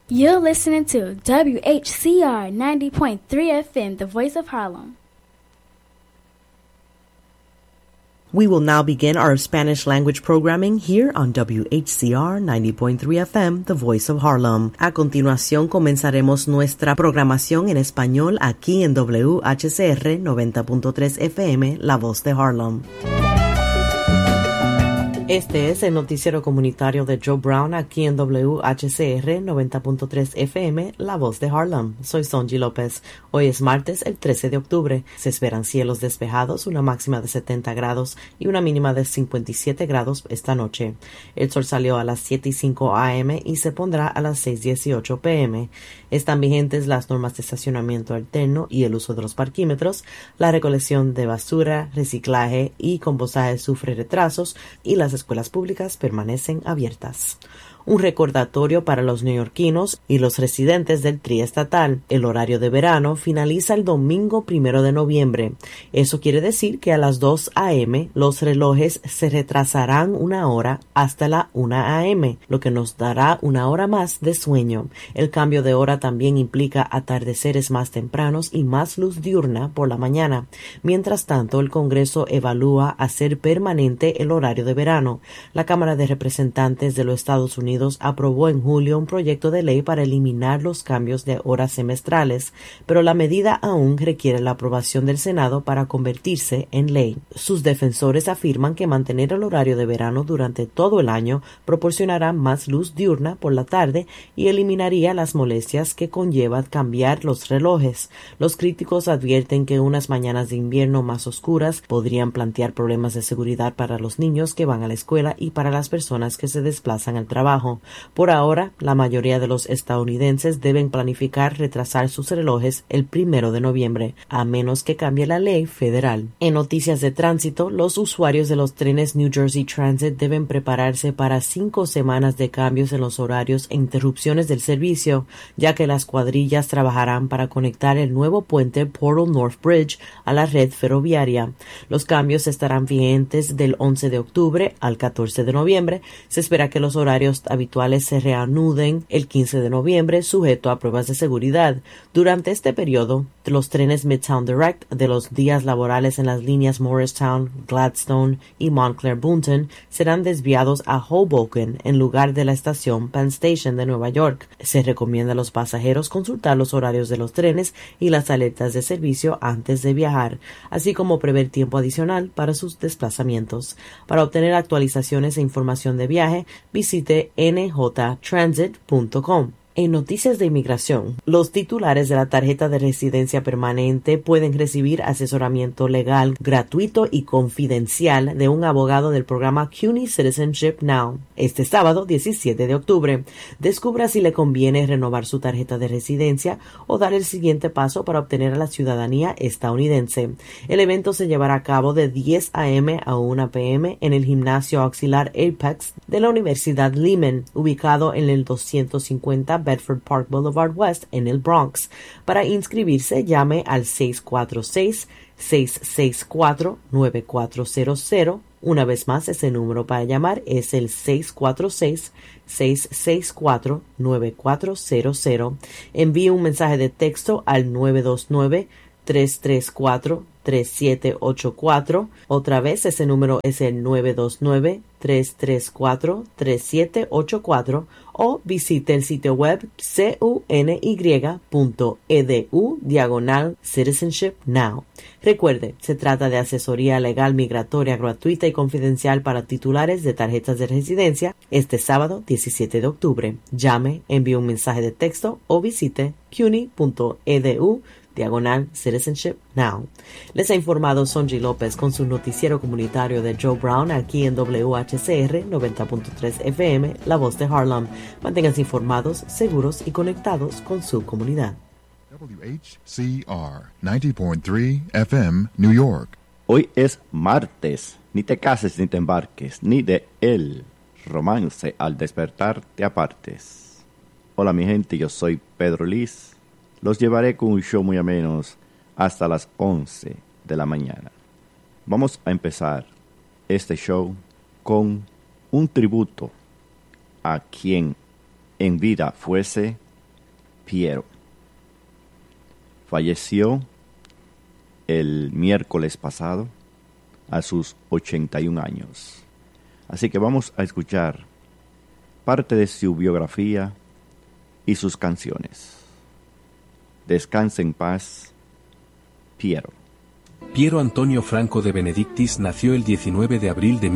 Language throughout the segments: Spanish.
You're listening to WHCR 90.3 FM, the voice of Harlem. We will now begin our Spanish language programming here on WHCR 90.3 FM, the voice of Harlem. A continuación comenzaremos nuestra programación en español aquí en WHCR 90.3 FM, la voz de Harlem. Este es el noticiero comunitario de Joe Brown aquí en WHCR 90.3 FM, la voz de Harlem. Soy Sonji López. Hoy es martes, el 13 de octubre. Se esperan cielos despejados, una máxima de 70 grados y una mínima de 57 grados esta noche. El sol salió a las 7:05 a.m. y se pondrá a las 6:18 p.m. Están vigentes las normas de estacionamiento alterno y el uso de los parquímetros. La recolección de basura, reciclaje y compostaje sufre retrasos y las escuelas públicas permanecen abiertas. Un recordatorio para los neoyorquinos y los residentes del triestatal. El horario de verano finaliza el domingo 1 de noviembre. Eso quiere decir que a las 2 a.m. los relojes se retrasarán una hora hasta la 1 a.m., lo que nos dará una hora más de sueño. El cambio de hora también implica atardeceres más tempranos y más luz diurna por la mañana. Mientras tanto, el Congreso evalúa hacer permanente el horario de verano. La Cámara de Representantes de los Estados Unidos aprobó en julio un proyecto de ley para eliminar los cambios de horas semestrales, pero la medida aún requiere la aprobación del Senado para convertirse en ley. Sus defensores afirman que mantener el horario de verano durante todo el año proporcionará más luz diurna por la tarde y eliminaría las molestias que conlleva cambiar los relojes. Los críticos advierten que unas mañanas de invierno más oscuras podrían plantear problemas de seguridad para los niños que van a la escuela y para las personas que se desplazan al trabajo. Por ahora, la mayoría de los estadounidenses deben planificar retrasar sus relojes el 1 de noviembre, a menos que cambie la ley federal. En noticias de tránsito, los usuarios de los trenes New Jersey Transit deben prepararse para 5 semanas de cambios en los horarios e interrupciones del servicio, ya que las cuadrillas trabajarán para conectar el nuevo puente Portal North Bridge a la red ferroviaria. Los cambios estarán vigentes del 11 de octubre al 14 de noviembre. Se espera que los horarios habituales se reanuden el 15 de noviembre, sujeto a pruebas de seguridad. Durante este periodo, los trenes Midtown Direct de los días laborales en las líneas Morristown, Gladstone y Montclair Boonton serán desviados a Hoboken en lugar de la estación Penn Station de Nueva York. Se recomienda a los pasajeros consultar los horarios de los trenes y las alertas de servicio antes de viajar, así como prever tiempo adicional para sus desplazamientos. Para obtener actualizaciones e información de viaje, visite njtransit.com. En noticias de inmigración, los titulares de la tarjeta de residencia permanente pueden recibir asesoramiento legal gratuito y confidencial de un abogado del programa CUNY Citizenship Now. Este sábado 17 de octubre, descubra si le conviene renovar su tarjeta de residencia o dar el siguiente paso para obtener la ciudadanía estadounidense. El evento se llevará a cabo de 10 a.m. a 1 p.m. en el gimnasio auxiliar Apex de la Universidad Lehman, ubicado en el 250 Bedford Park Boulevard West en el Bronx. Para inscribirse, llame al 646-664-9400. Una vez más, ese número para llamar es el 646-664-9400. Envíe un mensaje de texto al 929-334-3784. Otra vez, ese número es el 929-334-3784 o visite el sitio web cuny.edu/Citizenship Now. Recuerde, se trata de asesoría legal migratoria gratuita y confidencial para titulares de tarjetas de residencia este sábado 17 de octubre. Llame, envíe un mensaje de texto o visite cuny.edu/Citizenship Now. Les ha informado Sonji López con su noticiero comunitario de Joe Brown aquí en WHCR 90.3 FM, la voz de Harlem. Manténganse informados, seguros y conectados con su comunidad. WHCR 90.3 FM, New York. Hoy es martes. Ni te cases ni te embarques, ni de el romance al despertar te apartes. Hola mi gente, yo soy Pedro Liz. Los llevaré con un show muy ameno hasta las 11 de la mañana. Vamos a empezar este show con un tributo a quien en vida fuese Piero. Falleció el miércoles pasado a sus 81 años. Así que vamos a escuchar parte de su biografía y sus canciones. Descanse en paz, Piero. Piero Antonio Franco de Benedictis nació el 19 de abril de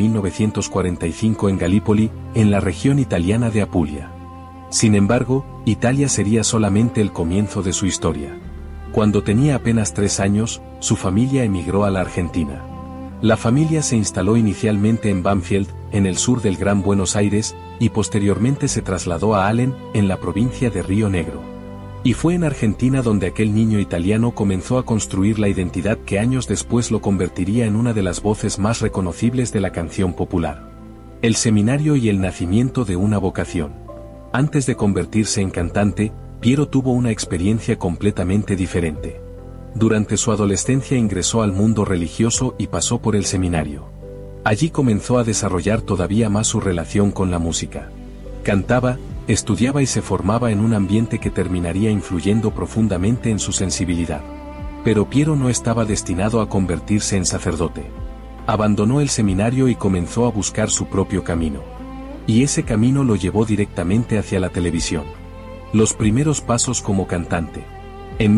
1945 en Galípoli, en la región italiana de Apulia. Sin embargo, Italia sería solamente el comienzo de su historia. Cuando tenía apenas 3 años, su familia emigró a la Argentina. La familia se instaló inicialmente en Banfield, en el sur del Gran Buenos Aires, y posteriormente se trasladó a Allen, en la provincia de Río Negro. Y fue en Argentina donde aquel niño italiano comenzó a construir la identidad que años después lo convertiría en una de las voces más reconocibles de la canción popular. El seminario y el nacimiento de una vocación. Antes de convertirse en cantante, Piero tuvo una experiencia completamente diferente. Durante su adolescencia ingresó al mundo religioso y pasó por el seminario. Allí comenzó a desarrollar todavía más su relación con la música. Cantaba, estudiaba y se formaba en un ambiente que terminaría influyendo profundamente en su sensibilidad. Pero Piero no estaba destinado a convertirse en sacerdote. Abandonó el seminario y comenzó a buscar su propio camino. Y ese camino lo llevó directamente hacia la televisión. Los primeros pasos como cantante. En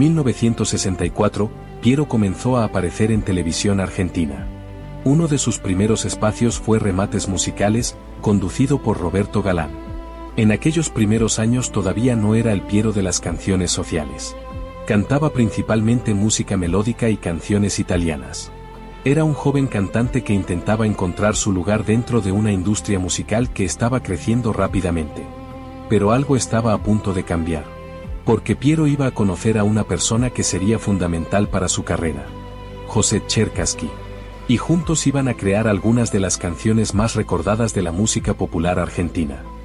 1964, Piero comenzó a aparecer en televisión argentina. Uno de sus primeros espacios fue Remates Musicales, conducido por Roberto Galán. En aquellos primeros años todavía no era el Piero de las canciones sociales. Cantaba principalmente música melódica y canciones italianas. Era un joven cantante que intentaba encontrar su lugar dentro de una industria musical que estaba creciendo rápidamente. Pero algo estaba a punto de cambiar. Porque Piero iba a conocer a una persona que sería fundamental para su carrera. José Cherkassky. Y juntos iban a crear algunas de las canciones más recordadas de la música popular argentina.